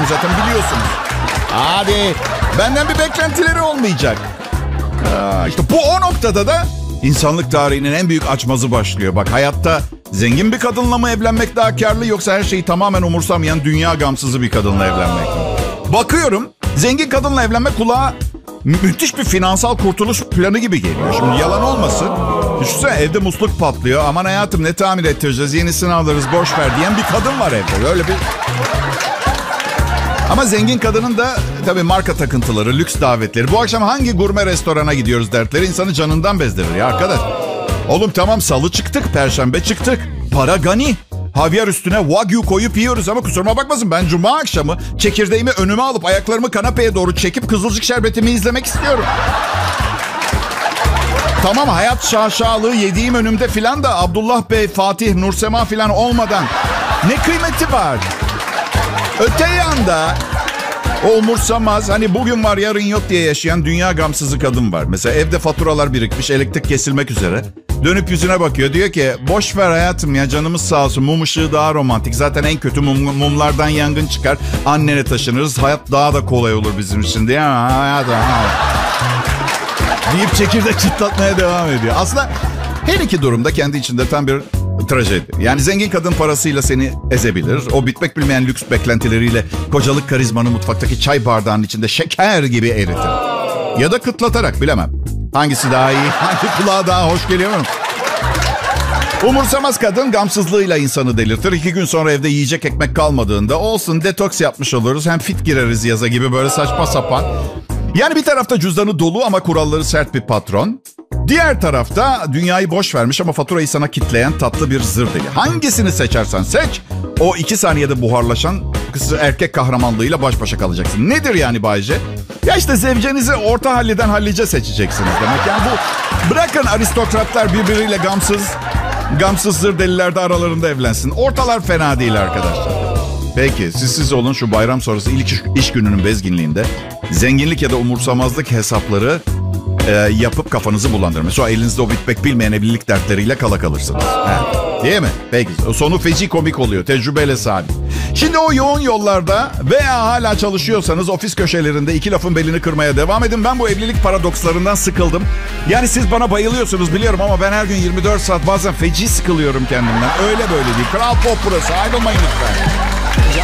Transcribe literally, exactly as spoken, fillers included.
yapıyorum zaten, biliyorsunuz. Hadi, benden bir beklentileri olmayacak. Aa, işte bu o noktada da insanlık tarihinin en büyük açmazı başlıyor. Bak, hayatta zengin bir kadınla mı evlenmek daha karlı, yoksa her şeyi tamamen umursamayan dünya gamsızı bir kadınla evlenmek mi? Bakıyorum, zengin kadınla evlenmek kulağa mü- müthiş bir finansal kurtuluş planı gibi geliyor. Şimdi yalan olmasın. Düşünsene, evde musluk patlıyor. Aman hayatım, ne tamir ettireceğiz, yenisini alırız, boş ver diyen bir kadın var evde. Öyle bir... Ama zengin kadının da tabii marka takıntıları, lüks davetleri. Bu akşam hangi gurme restorana gidiyoruz dertleri insanı canından bezdirir ya arkadaş. Oğlum tamam, salı çıktık, perşembe çıktık. Para gani. Havyar üstüne wagyu koyup yiyoruz ama kusuruma bakmasın, ben cuma akşamı çekirdeğimi önüme alıp ayaklarımı kanapeye doğru çekip Kızılcık Şerbeti'mi izlemek istiyorum. Tamam, hayat şaşalığı yediğim önümde filan da Abdullah Bey, Fatih, Nursema filan olmadan ne kıymeti var? Öte yanda o umursamaz, hani bugün var yarın yok diye yaşayan dünya gamsızı kadın var. Mesela evde faturalar birikmiş, elektrik kesilmek üzere. Dönüp yüzüne bakıyor, diyor ki boş ver hayatım ya, canımız sağ olsun, mum ışığı daha romantik. Zaten en kötü mum, mumlardan yangın çıkar, annene taşınırız, hayat daha da kolay olur bizim için diye. Hayatım, deyip çekirdek çıtlatmaya devam ediyor. Aslında her iki durumda kendi içinde tam bir trajedi. Yani zengin kadın parasıyla seni ezebilir. O bitmek bilmeyen lüks beklentileriyle kocalık karizmanı mutfaktaki çay bardağının içinde şeker gibi eritir. Ya da kıtlatarak, bilemem. Hangisi daha iyi, hangi kulağa daha hoş geliyor mu? Umursamaz kadın gamsızlığıyla insanı delirtir. İki gün sonra evde yiyecek ekmek kalmadığında olsun detoks yapmış oluruz. Hem fit gireriz yaza gibi, böyle saçma sapan. Yani bir tarafta cüzdanı dolu ama kuralları sert bir patron. Diğer tarafta dünyayı boş vermiş ama faturayı sana kitleyen tatlı bir zır deli. Hangisini seçersen seç, o iki saniyede buharlaşan kız erkek kahramanlığıyla baş başa kalacaksın. Nedir yani Bayce? Ya işte zevcenizi orta halliden hallice seçeceksiniz demek. Yani bu, bırakın aristokratlar birbiriyle gamsız, gamsız zır deliler de aralarında evlensin. Ortalar fena değil arkadaşlar. Peki siz siz olun, şu bayram sonrası ilk iş, iş gününün bezginliğinde zenginlik ya da umursamazlık hesapları e, yapıp kafanızı bulandırın. Sonra elinizde o bitmek bilmeyen evlilik dertleriyle kala kalırsınız. He. Değil mi? Peki. Sonu feci komik oluyor. Tecrübeyle sabit. Şimdi o yoğun yollarda veya hala çalışıyorsanız ofis köşelerinde iki lafın belini kırmaya devam edin. Ben bu evlilik paradokslarından sıkıldım. Yani siz bana bayılıyorsunuz biliyorum ama ben her gün yirmi dört saat bazen feci sıkılıyorum kendimden. Öyle böyle değil. Kral Pop burası. Ayrılmayın lütfen.